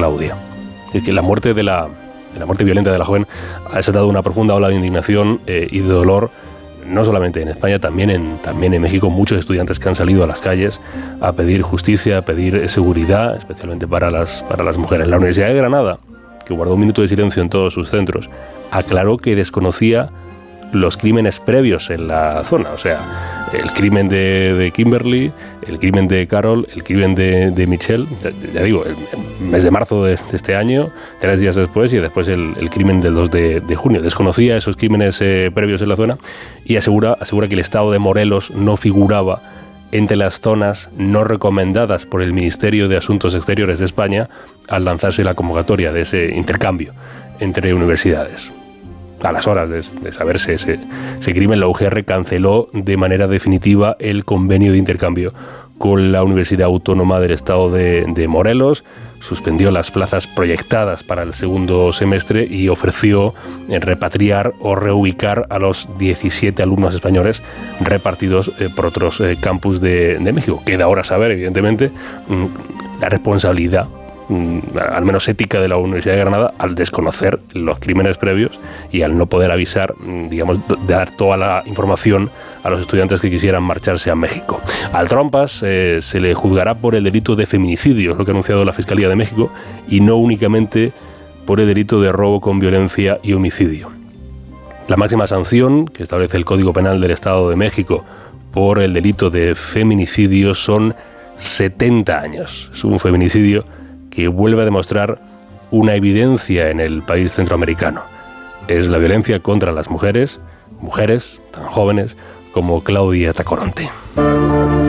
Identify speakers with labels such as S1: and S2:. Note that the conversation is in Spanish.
S1: Claudia. Es que la muerte violenta de la joven ha desatado una profunda ola de indignación y de dolor, no solamente en España, también en México. Muchos estudiantes que han salido a las calles a pedir justicia, a pedir seguridad, especialmente para las mujeres. La Universidad de Granada, que guardó un minuto de silencio en todos sus centros, aclaró que desconocía los crímenes previos en la zona, o sea, el crimen de Kimberly, el crimen de Carol, el crimen de Michelle, ya digo, el mes de marzo de este año, 3 días después, y después el crimen del 2 de junio. Desconocía esos crímenes previos en la zona y asegura que el estado de Morelos no figuraba entre las zonas no recomendadas por el Ministerio de Asuntos Exteriores de España al lanzarse la convocatoria de ese intercambio entre universidades. A las horas de saberse ese crimen, la UGR canceló de manera definitiva el convenio de intercambio con la Universidad Autónoma del Estado de Morelos, suspendió las plazas proyectadas para el segundo semestre y ofreció repatriar o reubicar a los 17 alumnos españoles repartidos por otros campus de México. Queda ahora saber, evidentemente, la responsabilidad, al menos ética, de la Universidad de Granada al desconocer los crímenes previos y al no poder avisar, digamos, dar toda la información a los estudiantes que quisieran marcharse a México. Al Trompas se le juzgará por el delito de feminicidio, es lo que ha anunciado la Fiscalía de México, y no únicamente por el delito de robo con violencia y homicidio. La máxima sanción que establece el Código Penal del Estado de México por el delito de feminicidio son 70 años. Es un feminicidio que vuelve a demostrar una evidencia en el país centroamericano. Es la violencia contra las mujeres tan jóvenes como Claudia Tacoronte.